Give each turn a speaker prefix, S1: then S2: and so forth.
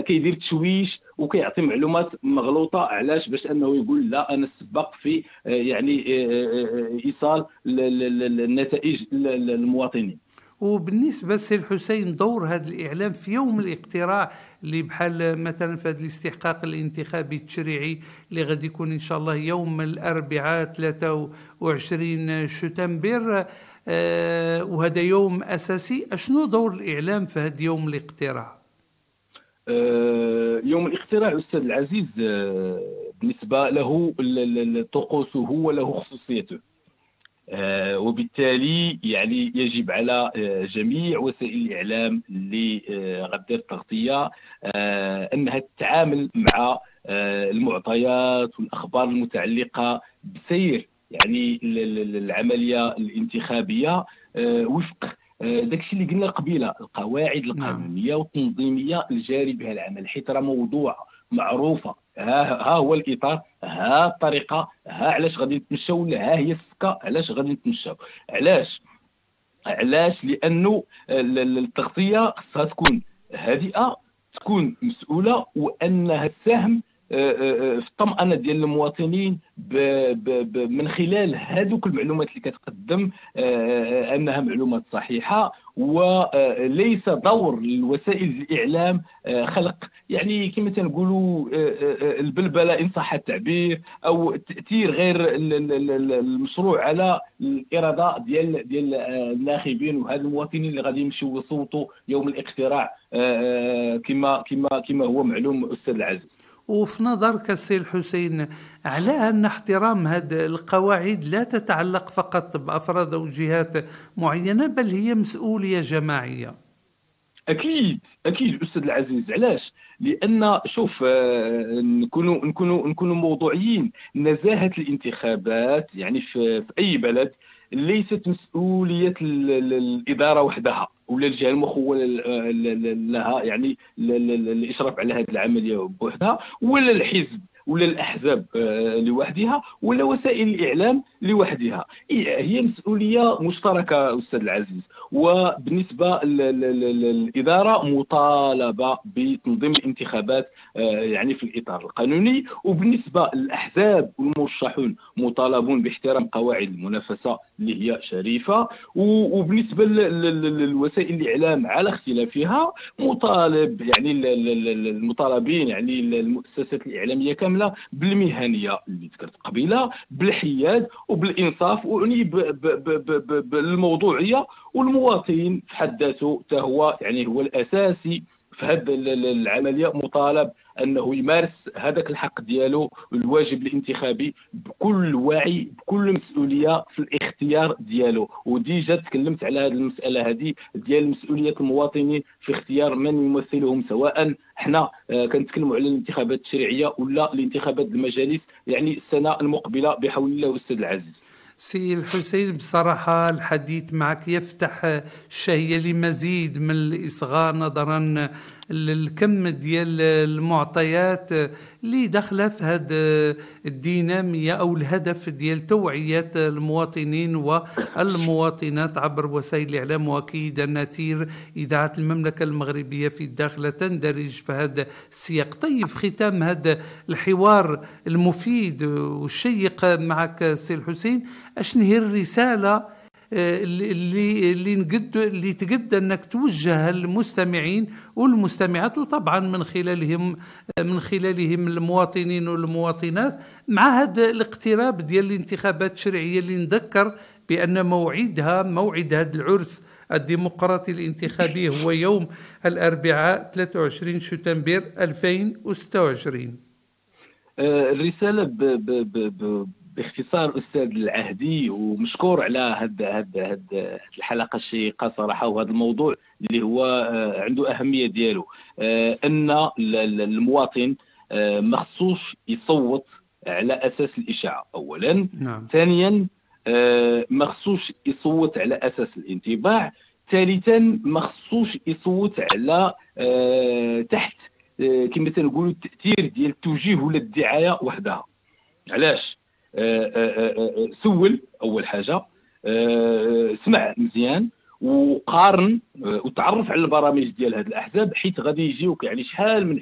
S1: كيدير تشويش وكيعطي معلومات مغلوطه. علاش؟ باش انه يقول لا انا سبق في ايصال النتائج للمواطنين.
S2: وبالنسبة لسي الحسين، دور هذا الإعلام في يوم الاقتراع اللي بحال مثلا في هذا الاستحقاق الانتخابي التشريعي اللي غادي يكون إن شاء الله يوم الأربعاء 23 شتنبر، وهذا يوم أساسي، أشنو دور الإعلام في هذا يوم الاقتراع؟
S1: يوم الاقتراع أستاذ العزيز، بالنسبة له طقوسه وله خصوصيته. وبالتالي يعني يجب على جميع وسائل الإعلام اللي غدير التغطية أنها تتعامل مع المعطيات والأخبار المتعلقة بسير يعني العملية الانتخابية وفق داكشي اللي قلنا قبيله، القواعد
S2: نعم.
S1: القانونيه والتنظيميه الجاري بها العمل، حيت راه موضوع معروفه. ها هو الاطار، ها الطريقه، ها علاش غادي نتمشاو، ها هي السكه علاش غادي نتمشاو. علاش لانه التغطيه خصها تكون هادئه، تكون مسؤوله، وانها تساهم في الطمأنة ديال المواطنين من خلال هذوك المعلومات اللي كتقدم، انها معلومات صحيحه. وليس دور الوسائل الاعلام خلق يعني كما تنقولوا البلبله ان صح التعبير، او تاثير غير المشروع على الاراده ديال الناخبين وهاد المواطنين اللي غادي يمشيو يصوتوا يوم الاقتراع، كما هو معلوم استاذ العزيز.
S2: وفي نظرك السي الحسين، على أن احترام هذه القواعد لا تتعلق فقط بأفراد أو جهات معينة، بل هي مسؤولية جماعية؟
S1: اكيد استاذ العزيز. علاش؟ لان شوف، نكونوا موضوعيين. نزاهه الانتخابات يعني في اي بلد ليست مسؤوليه الاداره وحدها ولا الجهه المخوله لها يعني الاشراف على هذه العمليه بوحدها، ولا الحزب ولا الاحزاب لوحدها، ولا وسائل الاعلام لوحدها. هي مسؤوليه مشتركه استاذ العزيز. وبالنسبه للاداره مطالبه بتنظيم الانتخابات يعني في الاطار القانوني، وبالنسبه للاحزاب والمرشحون مطالبون باحترام قواعد المنافسه اللي هي شريفه. وبالنسبه للوسائل الاعلام على اختلافها مطالب يعني المطالبين يعني المؤسسات الاعلاميه كامله بالمهنيه اللي ذكرت قبيله، بالحياد وبالانصاف، وعني بالموضوعيه. والمواطن في حد ذاته هو يعني هو الاساسي في هذه العمليه، مطالب انه يمارس هذاك الحق ديالو، الواجب الانتخابي، بكل وعي بكل مسؤوليه في الاختيار ديالو. وديجا تكلمت على هذه المساله هذه ديال مسؤوليه المواطنين في اختيار من يمثلهم، سواء حنا كنتكلموا على الانتخابات التشريعيه ولا الانتخابات المجالس يعني السنه المقبله بحول الله استاذ العزيز.
S2: سي الحسين، بصراحة الحديث معك يفتح الشهية لمزيد من الإصغاء، نظرا للكم ديال المعطيات اللي داخله في هذه الدينامية أو الهدف ديال توعية المواطنين والمواطنات عبر وسائل الإعلام. وأكيد أن تير إذاعة المملكة المغربية في الداخلة تندرج في هذا السياق. طيب، في ختام هذا الحوار المفيد والشيق معك سي الحسين، أشنو هي الرسالة اللي تقد أنك توجه للمستمعين والمستمعات، وطبعا من خلالهم المواطنين والمواطنات، مع هذا الاقتراب ديال الانتخابات التشريعية اللي نذكر بأن موعد هذا العرس الديمقراطي الانتخابي هو يوم الأربعاء 23 شتنبر 2026؟
S1: الرسالة باختصار أستاذ العهدي، ومشكور على هاد الحلقة الشيقة صراحة، وهذا الموضوع اللي هو عنده أهمية ديالو. أن المواطن ما خصوش يصوت على أساس الإشاعة أولا.
S2: نعم.
S1: ثانيا ما خصوش يصوت على أساس الانطباع. ثالثا ما خصوش يصوت على تحت كما تنقولوا التأثير ديال التوجيه ولا الدعاية وحدها. علاش؟ سول اول حاجه، سمع مزيان وقارن وتعرف على البرامج ديال هذه الاحزاب، حيت غادي يجيوك يعني شحال من